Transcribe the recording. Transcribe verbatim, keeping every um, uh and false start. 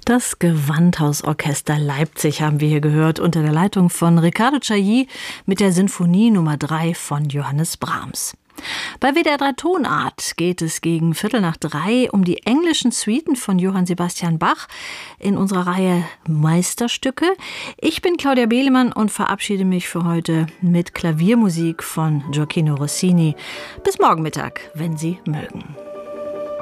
Das Gewandhausorchester Leipzig haben wir hier gehört, unter der Leitung von Riccardo Chailly mit der Sinfonie Nummer drei von Johannes Brahms. Bei W D R drei Tonart geht es gegen Viertel nach drei um die englischen Suiten von Johann Sebastian Bach in unserer Reihe Meisterstücke. Ich bin Claudia Behlemann und verabschiede mich für heute mit Klaviermusik von Gioachino Rossini. Bis morgen Mittag, wenn Sie mögen.